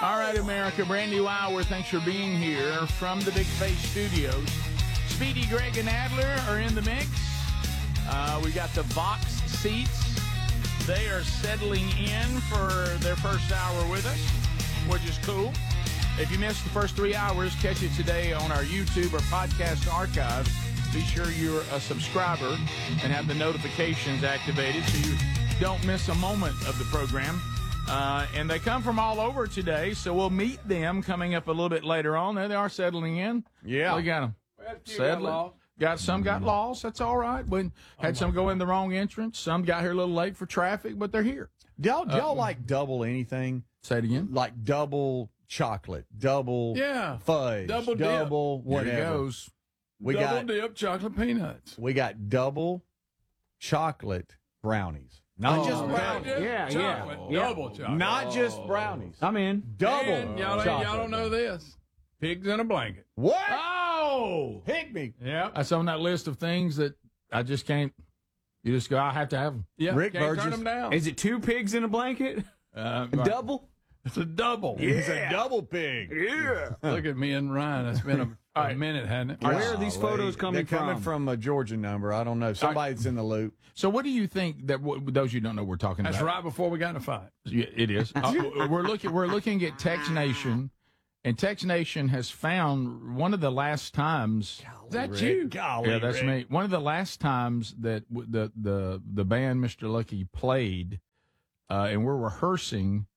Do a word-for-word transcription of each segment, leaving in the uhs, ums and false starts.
All right, America, brand new hour. Thanks for being here from the Big Face Studios. Speedy, Greg, and Adler are in the mix. Uh, we got the Vox seats. They are settling in for their first hour with us, which is cool. If you missed the first three hours, catch it today on our YouTube or podcast archive. Be sure you're a subscriber and have the notifications activated so you don't miss a moment of the program. Uh, and they come from all over today, so we'll meet them coming up a little bit later on. There they are settling in. Yeah. We got them. Settling. Got some got lost. That's all right. We had oh some go God. in the wrong entrance. Some got here a little late for traffic, but they're here. Do y'all, do y'all uh, like double anything? Say it again. Like double chocolate, double yeah. fudge, double, double dip. whatever. There it goes. We double got, dip chocolate peanuts. We got double chocolate brownies. Not oh, just brownies. Yeah, chocolate, yeah. Double chocolate. Not just brownies. I'm in. Double and y'all, chocolate. Y'all don't know this. Pigs in a blanket. What? Oh! Pygmy. Yeah. That's on that list of things that I just can't. You just go, I have to have them. Yeah. Rick can't Burgess. turn them down. Is it two pigs in a blanket? Uh, a double? It's a double. Yeah. It's a double pig. Yeah. Look at me and Ryan. It's been a, a right. minute, hasn't it? Where are these photos coming They're coming from? from a Georgia number. I don't know. Somebody's in the loop. So what do you think that w- those you don't know we're talking That's about? right before we got in a fight. Yeah, it is. uh, we're looking. We're looking at Tex Nation, and Tex Nation has found one of the last times. Is that Rick. you? Golly, Yeah, that's Rick. me. One of the last times that w- the the the band Mister Lucky played, uh, and we're rehearsing,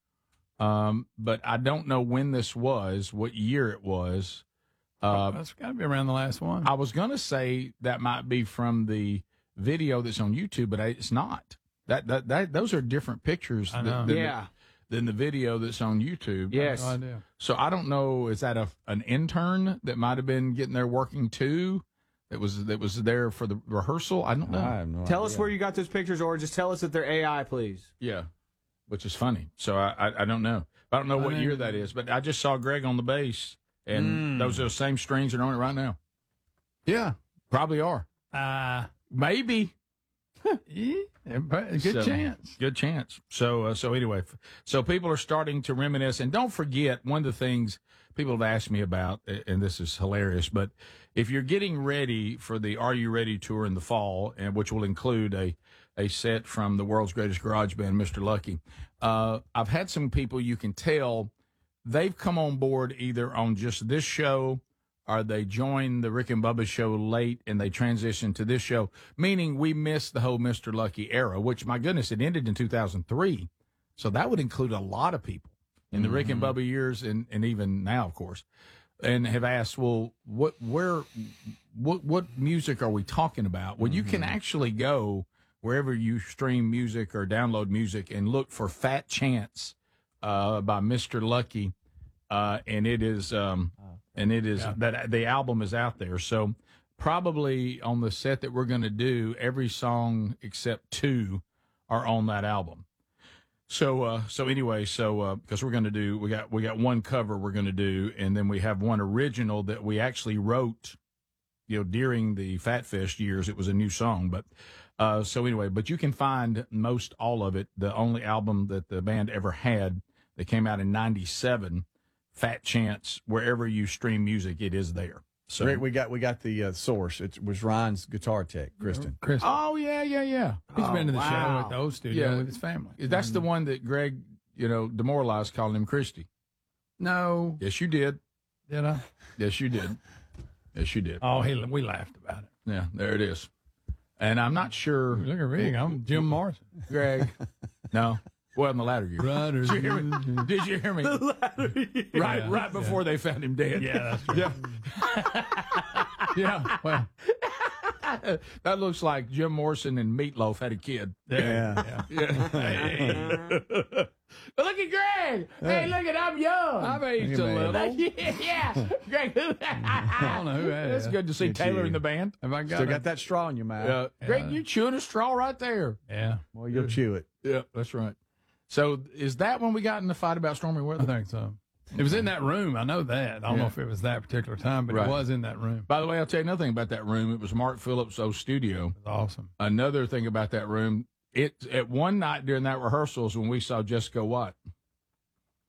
um, but I don't know when this was, what year it was. Uh, That's got to be around the last one. I was going to say that might be from the video that's on YouTube, but it's not. That that that those are different pictures I than, know. than, Yeah. the, than the video that's on YouTube. Yes. No idea. So I don't know. Is that a an intern that might have been getting there working too? That was that was there for the rehearsal. I don't know. I have no Tell idea. us where you got those pictures, or just tell us that they're A I, please. Yeah, which is funny. So I I, I don't know. I don't know I what mean- year that is, but I just saw Greg on the bass, and Mm. those are the same strings that are on it right now. Yeah. Probably are. Uh, Maybe. yeah. Good So, chance. Good chance. So, uh, so anyway, f- so people are starting to reminisce, and don't forget one of the things people have asked me about, a- and this is hilarious, but if you're getting ready for the Are You Ready tour in the fall, and which will include a a set from the world's greatest garage band, Mister Lucky, uh, I've had some people you can tell they've come on board either on just this show, or they joined the Rick and Bubba show late and they transitioned to this show, meaning we missed the whole Mister Lucky era, which, my goodness, it ended in two thousand three. So that would include a lot of people in the mm-hmm. Rick and Bubba years, and, and even now, of course, and have asked, well, what, where, what, what music are we talking about? Well, mm-hmm. you can actually go wherever you stream music or download music and look for Fat Chance, uh, by Mister Lucky. Uh, and it is, um, and it is Yeah. that the album is out there. So probably on the set that we're going to do, every song except two are on that album. So, uh, so anyway, so, uh, because we're going to do, we got, we got one cover we're going to do, and then we have one original that we actually wrote, you know, during the Fat Fest years. It was a new song, but, uh, so anyway, but you can find most all of it. The only album that the band ever had that came out in ninety-seven, Fat Chance, wherever you stream music, it is there. So Rick, we got we got the uh, source. It was Ryan's guitar tech, Kristen. Chris. Oh yeah, yeah, yeah. He's Oh, been to the wow. show at the old studio Yeah. with his family. That's the one that Greg, you know, demoralized calling him Christy. No. Yes, you did. Did I? Yes, you did. Yes, you did. Oh, he, we laughed about it. Yeah, there it is. And I'm not sure, Look at Rick. I'm Jim Morrison. Greg. No. Well, in the latter year. Brother. Did you hear me? Did you hear me? Right, Yeah, right before they found him dead. Yeah, that's true. Yeah. Yeah. Well, That looks like Jim Morrison and Meatloaf had a kid. Yeah. Yeah. Look at Greg. Hey, look at I'm young. I've aged Look a at little. yeah, yeah. Greg. I don't know who that It's is. good to see It's Taylor you. in the band. Have I got, Still a- got that straw in your mouth. Uh, Greg, Yeah. you chewing a straw right there. Yeah, Well, you'll chew it. Yeah, that's right. So is that when we got in the fight about stormy I weather? think so. It was in that room. I know that. I don't Yeah. know if it was that particular time, but Right. it was in that room. By the way, I'll tell you another thing about that room. It was Mark Phillips' old studio. It was awesome. Another thing about that room, it at one night during that rehearsals when we saw Jessica Watt.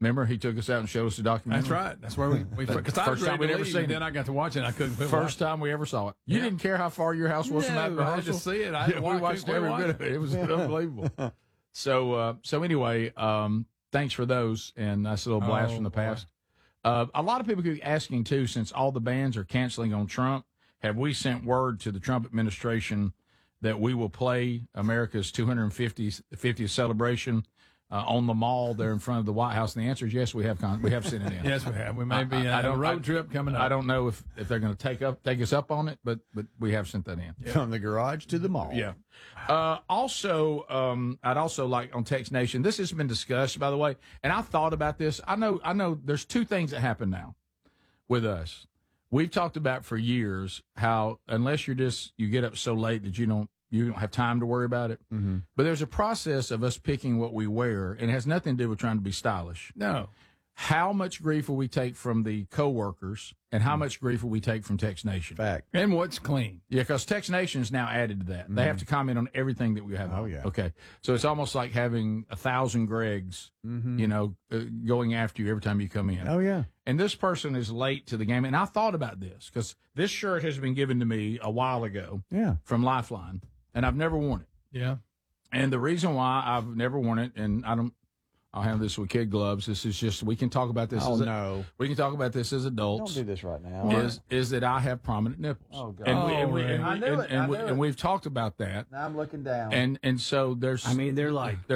Remember, he took us out and showed us the documentary. That's right. That's where we. we Because I was First time ready we'd to ever leave, seen and it. then I got to watch it. and I couldn't quit First watching. time we ever saw it. You Yeah. didn't care how far your house was from that No, I had rehearsal. to see it. I Yeah, we couldn't watched quit every bit watching. of it. It was unbelievable. So, uh, so anyway, um, thanks for those, and that's a little blast Oh, from the boy. past. Uh, a lot of people keep asking too, since all the bands are canceling on Trump, have we sent word to the Trump administration that we will play America's two hundred fiftieth celebration uh, on the mall there in front of the White House? And the answer is yes, we have. Con- we have sent it in. Yes, we have. We may I- be I- I on a don't- road I- trip coming up. I don't know if, if they're going to take up take us up on it, but but we have sent that in. From the garage to the mall. Yeah. Uh, also, um, I'd also like on Text Nation. This has been discussed, by the way, and I thought about this. I know, I know. There's two things that happen now with us. We've talked about for years how unless you're just you get up so late that you don't you don't have time to worry about it. Mm-hmm. But there's a process of us picking what we wear, and it has nothing to do with trying to be stylish. No. How much grief will we take from the coworkers, and how much grief will we take from Text Nation? Fact. And what's clean? Yeah, because Text Nation is now added to that. They have to comment on everything that we have. Oh, on. yeah. Okay. So it's almost like having a thousand Gregs, Mm-hmm. you know, uh, going after you every time you come in. Oh, yeah. And this person is late to the game. And I thought about this because this shirt has been given to me a while ago Yeah. from Lifeline, and I've never worn it. Yeah. And the reason why I've never worn it, and I don't, I'll have this with kid gloves. This is just we can talk about this. Oh, as a, no. we can talk about this as adults. Don't do this right now. Is is that I have prominent nipples? Oh, God. And we, and, we, Oh, and, I we, knew and, it. I and, we, knew and it. we've talked about that. Now I'm looking down. And and so there's I mean, they're like